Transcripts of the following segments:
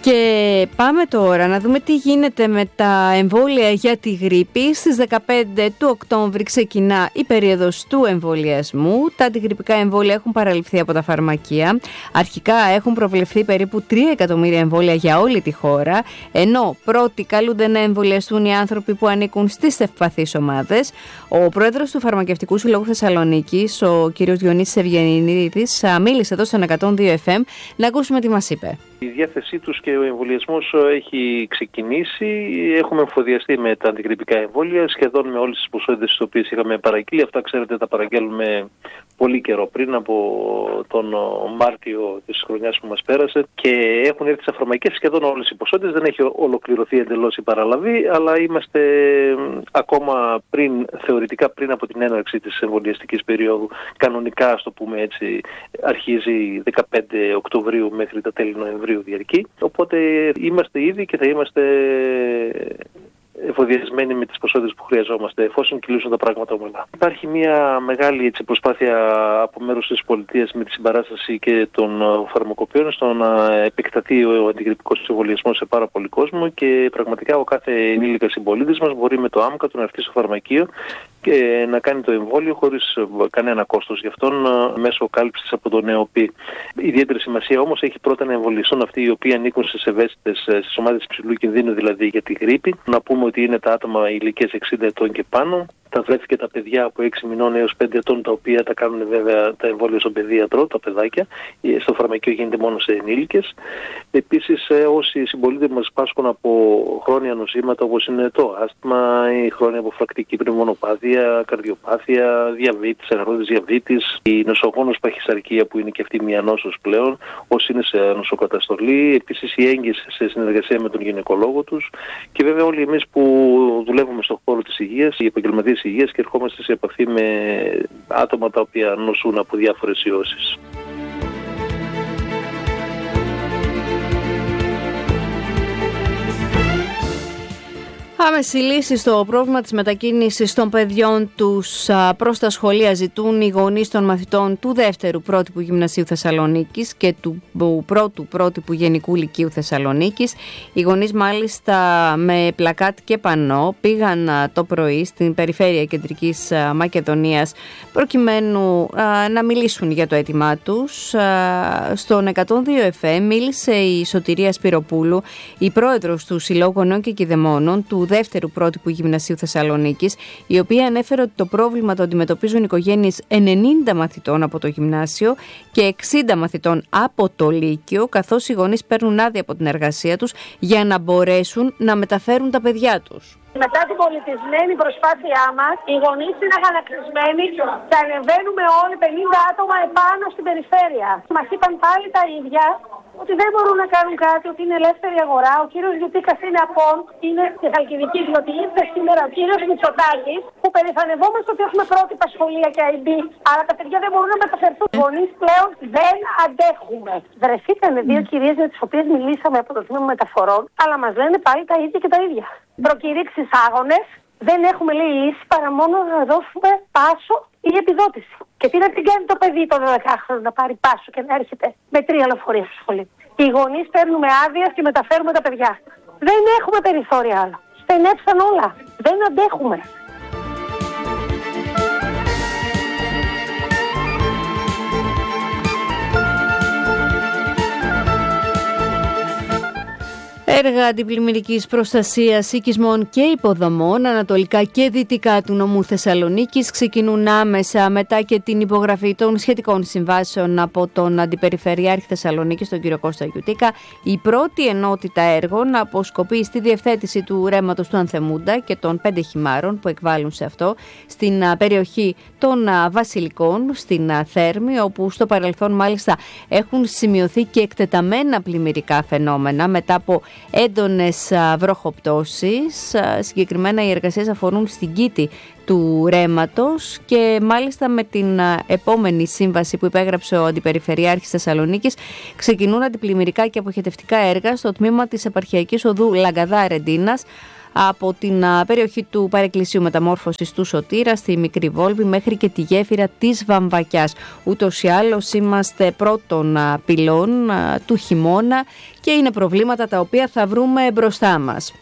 Και πάμε τώρα να δούμε τι γίνεται με τα εμβόλια για τη γρίπη. Στις 15 του Οκτώβρη ξεκινά η περίοδος του εμβολιασμού. Τα αντιγρυπικά εμβόλια έχουν παραληφθεί από τα φαρμακεία. Αρχικά έχουν προβλεφθεί περίπου 3 εκατομμύρια εμβόλια για όλη τη χώρα, ενώ πρώτοι καλούνται να εμβολιαστούν οι άνθρωποι που ανήκουν στις ευπαθείς ομάδες. Ο πρόεδρος του Φαρμακευτικού Συλλόγου Θεσσαλονίκης, ο κ. Διονύσης Ευγενίδης, μίλησε εδώ στον 102 FM. Να ακούσουμε τι μας είπε. Η διάθεσή τους και ο εμβολιασμός έχει ξεκινήσει. Έχουμε εμφοδιαστεί με τα αντιγρυπικά εμβόλια σχεδόν με όλες τις ποσότητες τις οποίες είχαμε παραγγείλει. Αυτά, ξέρετε, τα παραγγέλνουμε πολύ καιρό πριν, από τον Μάρτιο της χρονιάς που μας πέρασε, και έχουν έρθει στα φαρμακεία σχεδόν όλες οι ποσότητες. Δεν έχει ολοκληρωθεί εντελώς η παραλαβή, αλλά είμαστε ακόμα θεωρητικά πριν από την έναρξη της εμβολιαστικής περίοδου. Κανονικά, ας το πούμε έτσι, αρχίζει 15 Οκτωβρίου μέχρι τα τέλη Νοεμβρίου διαρκεί. Οπότε είμαστε ήδη και θα είμαστε εφοδιασμένοι με τις ποσότητες που χρειαζόμαστε, εφόσον κυλήσουν τα πράγματα ομαλά. Υπάρχει μια μεγάλη προσπάθεια από μέρους της πολιτείας με τη συμπαράσταση και των φαρμακοποιών στο να επεκταθεί ο αντιγρυπικός εμβολιασμός σε πάρα πολύ κόσμο, και πραγματικά ο κάθε ενήλικας συμπολίτης μας μπορεί με το άμκα του να έρθει στο φαρμακείο και να κάνει το εμβόλιο χωρίς κανένα κόστος γι' αυτόν, μέσω κάλυψης από τον ΕΟΠΗ. Ιδιαίτερη σημασία όμως έχει πρώτα να εμβολιαστούν αυτοί οι οποίοι ανήκουν στις ευαίσθητες, στις ομάδες υψηλού κινδύνου, δηλαδή για τη γρίπη. Να πούμε ότι είναι τα άτομα ηλικίας 60 ετών και πάνω, τα βρέφη και τα παιδιά από 6 μηνών έως 5 ετών, τα οποία τα κάνουν βέβαια τα εμβόλια στον παιδίατρο, τα παιδάκια. Στο φαρμακείο γίνεται μόνο σε ενήλικες. Επίσης, όσοι συμπολίτες μας πάσχουν από χρόνια νοσήματα όπως είναι το άσθμα, η χρόνια αποφρακτική πνευμονοπάθεια, καρδιοπάθεια, διαβήτης, αναρρώτης διαβήτης, η νοσογόνος παχυσαρκία που είναι και αυτή μια νόσος πλέον, όσοι είναι σε νοσοκαταστολή, επίσης η έγκυση σε συνεργασία με τον γυναικολόγο τους, και βέβαια όλοι εμείς που δουλεύουμε στον χώρο της υγείας, οι επαγγελματίες υγείας, και ερχόμαστε σε επαφή με άτομα τα οποία νοσούν από διάφορες ιώσεις. Άμεση λύση στο πρόβλημα της μετακίνησης των παιδιών τους προς τα σχολεία ζητούν οι γονείς των μαθητών του δεύτερου πρότυπου Γυμνασίου Θεσσαλονίκης και του πρώτου πρότυπου Γενικού Λυκείου Θεσσαλονίκης. Οι γονείς μάλιστα με πλακάτ και πανό πήγαν το πρωί στην περιφέρεια Κεντρικής Μακεδονίας προκειμένου να μιλήσουν για το αίτημά τους. Στον 102 FM μίλησε η Σωτηρία Σπυροπούλου, η πρόεδρος του Συλλόγου Γονέων και Κηδεμόνων του δεύτερου πρότυπου Γυμνασίου Θεσσαλονίκης, η οποία ανέφερε ότι το πρόβλημα το αντιμετωπίζουν οικογένειες 90 μαθητών από το γυμνάσιο και 60 μαθητών από το Λύκειο, καθώς οι γονείς παίρνουν άδεια από την εργασία τους για να μπορέσουν να μεταφέρουν τα παιδιά τους. Μετά την πολιτισμένη προσπάθειά μας, οι γονείς είναι αγανακτισμένοι και ανεβαίνουμε όλοι 50 άτομα επάνω στην περιφέρεια. Μας είπαν πάλι τα ίδια, ότι δεν μπορούν να κάνουν κάτι, ότι είναι ελεύθερη αγορά. Ο κύριος Γιουτίκας είναι απόν, είναι στη Χαλκιδική, διότι ήρθε σήμερα ο κύριος Μητσοτάκης, που περηφανευόμαστε ότι έχουμε πρότυπα σχολεία και IB, αλλά τα παιδιά δεν μπορούν να μεταφερθούν. Οι γονείς πλέον δεν αντέχουμε. Βρεθήκανε 2 κυρίες με τις οποίες μιλήσαμε από το τμήμα μεταφορών, αλλά μας λένε πάλι τα ίδια και τα ίδια. Προκηρύξεις άγονες, δεν έχουμε λέει λύση παρά μόνο να δώσουμε πάσο ή επιδότηση. Και τι να την κάνει το παιδί των 12χρονων να πάρει πάσο και να έρχεται με 3 λεωφορεία στο σχολείο. Οι γονείς παίρνουμε άδεια και μεταφέρουμε τα παιδιά. Δεν έχουμε περιθώρια άλλο. Στενέψαν όλα. Δεν αντέχουμε. Έργα αντιπλημμυρικής προστασίας οικισμών και υποδομών ανατολικά και δυτικά του νομού Θεσσαλονίκης ξεκινούν άμεσα μετά και την υπογραφή των σχετικών συμβάσεων από τον Αντιπεριφερειάρχη Θεσσαλονίκης, τον κύριο Κώστα Γιουτίκα. Η πρώτη ενότητα έργων αποσκοπεί στη διευθέτηση του ρέματος του Ανθεμούντα και των 5 χυμάρων που εκβάλλουν σε αυτό στην περιοχή των Βασιλικών, στην Θέρμη, όπου στο παρελθόν μάλιστα έχουν σημειωθεί και εκτεταμένα πλημμυρικά φαινόμενα μετά από έντονες βροχοπτώσεις. Συγκεκριμένα οι εργασίες αφορούν στην κήτη του ρέματος και μάλιστα με την επόμενη σύμβαση που υπέγραψε ο Αντιπεριφερειάρχης Θεσσαλονίκης ξεκινούν αντιπλημμυρικά και αποχετευτικά έργα στο τμήμα της επαρχιακής οδού Λαγκαδά Ρεντίνας από την περιοχή του Παρεκκλησίου Μεταμόρφωσης του Σωτήρα στη Μικρή Βόλβη μέχρι και τη γέφυρα της Βαμβακιάς. Ούτως ή άλλως είμαστε πρώτων πυλών του χειμώνα και είναι προβλήματα τα οποία θα βρούμε μπροστά μας.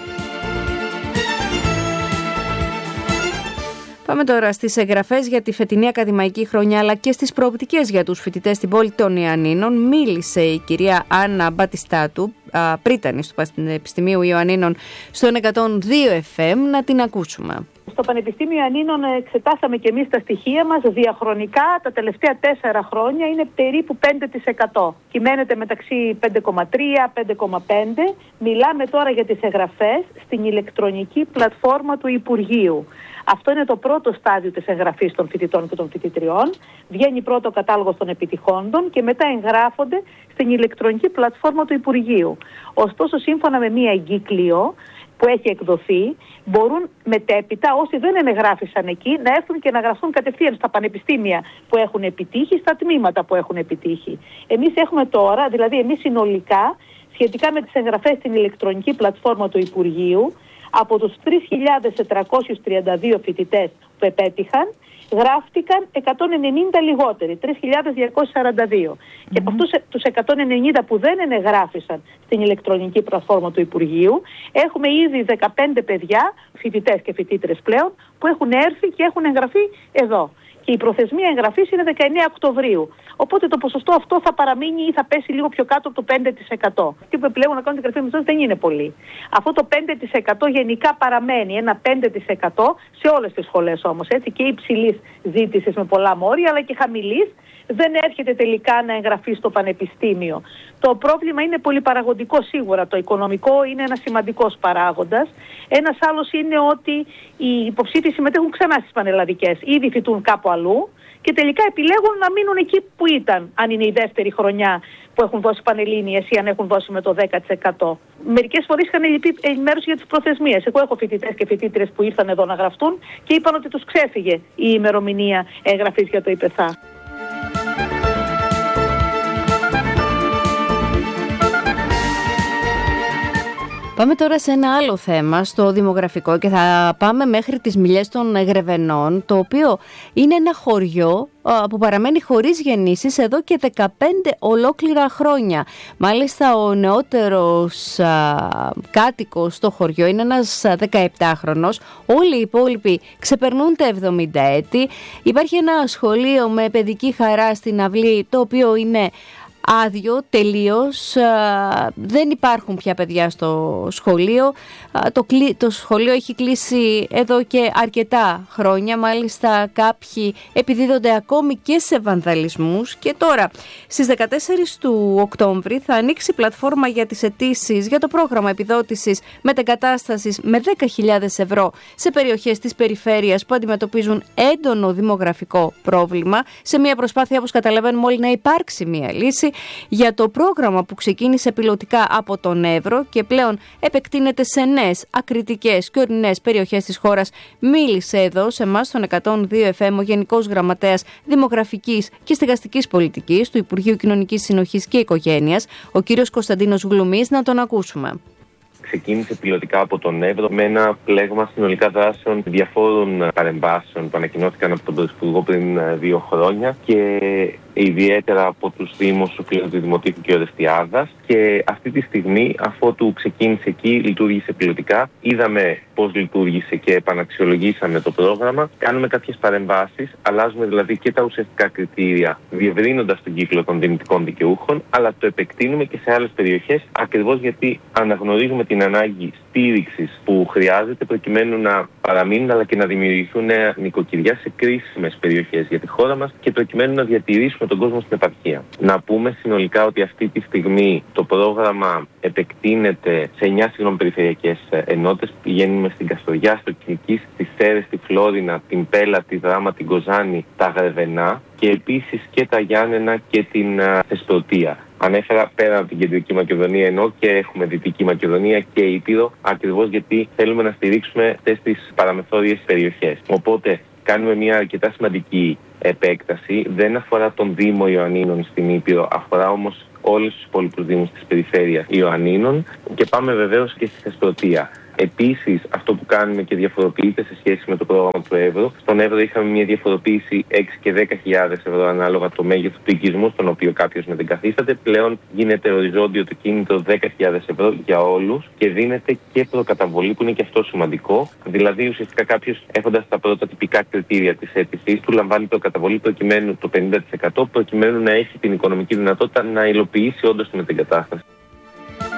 Πάμε τώρα στις εγγραφές για τη φετινή ακαδημαϊκή χρονιά αλλά και στις προοπτικές για τους φοιτητές στην πόλη των Ιωαννίνων. Μίλησε η κυρία Άννα Μπατιστάτου, πρίτανης του Πανεπιστημίου Ιωαννίνων στον 102 FM. Να την ακούσουμε. Στο Πανεπιστήμιο Ιωαννίνων εξετάσαμε και εμείς τα στοιχεία μας. Διαχρονικά τα τελευταία 4 χρόνια είναι περίπου 5%. Κυμαίνεται μεταξύ 5,3-5,5. Μιλάμε τώρα για τις εγγραφές στην ηλεκτρονική πλατφόρμα του Υπουργείου. Αυτό είναι το πρώτο στάδιο της εγγραφής των φοιτητών και των φοιτητριών. Βγαίνει πρώτο ο κατάλογος των επιτυχόντων και μετά εγγράφονται στην ηλεκτρονική πλατφόρμα του Υπουργείου. Ωστόσο, σύμφωνα με μία εγκύκλιο που έχει εκδοθεί, μπορούν μετέπειτα όσοι δεν εγγράφησαν εκεί να έρθουν και να γραφτούν κατευθείαν στα πανεπιστήμια που έχουν επιτύχει, στα τμήματα που έχουν επιτύχει. Εμείς έχουμε τώρα, δηλαδή εμείς συνολικά, σχετικά με τις εγγραφές στην ηλεκτρονική πλατφόρμα του Υπουργείου, από τους 3.432 φοιτητές που επέτυχαν, γράφτηκαν 190 λιγότεροι, 3.242. Και από αυτούς τους 190 που δεν εγγράφησαν στην ηλεκτρονική πλατφόρμα του Υπουργείου, έχουμε ήδη 15 παιδιά, φοιτητές και φοιτήτρες πλέον, που έχουν έρθει και έχουν εγγραφεί εδώ. Και η προθεσμία εγγραφής είναι 19 Οκτωβρίου. Οπότε το ποσοστό αυτό θα παραμείνει ή θα πέσει λίγο πιο κάτω από το 5%. Αυτοί που επιλέγουν να κάνουν την εγγραφή με δεν είναι πολύ. Αυτό το 5% γενικά παραμένει ένα 5% σε όλες τις σχολές όμως. Έτσι, και υψηλής ζήτησης με πολλά μόρια, αλλά και χαμηλής. Δεν έρχεται τελικά να εγγραφεί στο πανεπιστήμιο. Το πρόβλημα είναι πολυπαραγωγικό σίγουρα. Το οικονομικό είναι ένας σημαντικός παράγοντας. Ένας άλλος είναι ότι οι υποψήφοι συμμετέχουν ξανά στις πανελλαδικές. Ήδη φοιτούν κάπου αλλού και τελικά επιλέγουν να μείνουν εκεί που ήταν, αν είναι η δεύτερη χρονιά που έχουν δώσει πανελλήνιες ή αν έχουν δώσει με το 10%. Μερικές φορές είχαν λυπή ενημέρωση για τις προθεσμίες. Εγώ έχω φοιτητές και φοιτήτρες που ήρθαν εδώ να γραφτούν και είπαν ότι τους ξέφυγε η ημερομηνία εγγραφής για το ΙΠΕΘΑ. Πάμε τώρα σε ένα άλλο θέμα, στο δημογραφικό, και θα πάμε μέχρι τις Μιλιές των Γρεβενών, το οποίο είναι ένα χωριό που παραμένει χωρίς γεννήσεις εδώ και 15 ολόκληρα χρόνια. Μάλιστα ο νεότερος κάτοικος στο χωριό είναι ένας 17χρονος, όλοι οι υπόλοιποι ξεπερνούν τα 70 έτη. Υπάρχει ένα σχολείο με παιδική χαρά στην αυλή, το οποίο είναι άδειο τελείως, δεν υπάρχουν πια παιδιά στο σχολείο. Το σχολείο έχει κλείσει εδώ και αρκετά χρόνια, μάλιστα κάποιοι επιδίδονται ακόμη και σε βανδαλισμούς. Και τώρα στις 14 του Οκτώβρη θα ανοίξει πλατφόρμα για τις αιτήσεις για το πρόγραμμα επιδότησης μετεγκατάστασης με 10.000 ευρώ σε περιοχές της περιφέρειας που αντιμετωπίζουν έντονο δημογραφικό πρόβλημα, σε μια προσπάθεια, όπως καταλαβαίνουμε όλοι, να υπάρξει μια λύση για το πρόγραμμα που ξεκίνησε πιλωτικά από τον Εύρο και πλέον επεκτείνεται σε νέες ακριτικές και ορεινές περιοχές της χώρας. Μίλησε εδώ σε εμάς στον 102 FM ο Γενικός Γραμματέας Δημογραφικής και Στεγαστικής Πολιτικής του Υπουργείου Κοινωνικής Συνοχής και Οικογένειας, ο κύριος Κωνσταντίνος Γλουμής. Να τον ακούσουμε. Ξεκίνησε πιλωτικά από τον Εύρο με ένα πλέγμα συνολικά δράσεων διαφόρων παρεμβάσεων που ανακοινώθηκαν από τον Πρωθυπουργό πριν 2 χρόνια και ιδιαίτερα από τους Δήμους του Δημοτήχου και Ορεστιάδας. Και αυτή τη στιγμή, αφότου ξεκίνησε εκεί, λειτουργήσε πιλωτικά. Είδαμε πώς λειτουργήσε και επαναξιολογήσαμε το πρόγραμμα. Κάνουμε κάποιες παρεμβάσεις, αλλάζουμε δηλαδή και τα ουσιαστικά κριτήρια, διευρύνοντας τον κύκλο των δυνητικών δικαιούχων, αλλά το επεκτείνουμε και σε άλλες περιοχές, ακριβώς γιατί αναγνωρίζουμε την ανάγκη στήριξης που χρειάζεται προκειμένου να παραμείνουν αλλά και να δημιουργηθούν νέα νοικοκυριά σε κρίσιμες περιοχές για τη χώρα μας και προκειμένου να διατηρήσουμε τον κόσμο στην επαρχία. Να πούμε συνολικά ότι αυτή τη στιγμή το πρόγραμμα επεκτείνεται σε 9 περιφερειακές ενότητες. Πηγαίνουμε στην Καστοριά, στο Κιλκής, στις Σέρρες, τη Φλόρινα, την Πέλα, τη Δράμα, την Κοζάνη, τα Γρεβενά και επίσης και τα Γιάννενα και την Θεσπρωτεία. Ανέφερα πέρα από την Κεντρική Μακεδονία, ενώ και έχουμε Δυτική Μακεδονία και Ήπειρο, ακριβώς γιατί θέλουμε να στηρίξουμε αυτές τις παραμεθόριες περιοχές. Οπότε κάνουμε μια αρκετά σημαντική επέκταση. Δεν αφορά τον Δήμο Ιωαννίνων στην Ήπειρο, αφορά όμως όλους τους υπόλοιπους δήμους της περιφέρειας Ιωαννίνων και πάμε βεβαίως και στη Θεσπρωτεία. Επίσης, αυτό που κάνουμε και διαφοροποιείται σε σχέση με το πρόγραμμα του ευρώ. Στον ευρώ είχαμε μια διαφοροποίηση 6 και 10.000 ευρώ ανάλογα το μέγεθος του οικισμού, στον οποίο κάποιος μετεγκαθίσταται. Πλέον γίνεται οριζόντιο το κίνητρο 10.000 ευρώ για όλους και δίνεται και προκαταβολή, που είναι και αυτό σημαντικό. Δηλαδή, ουσιαστικά κάποιος έχοντας τα πρώτα τυπικά κριτήρια της αίτησής του, λαμβάνει προκαταβολή προκειμένου το 50%, προκειμένου να έχει την οικονομική δυνατότητα να υλοποιήσει όντως τη μετεγκατάσταση.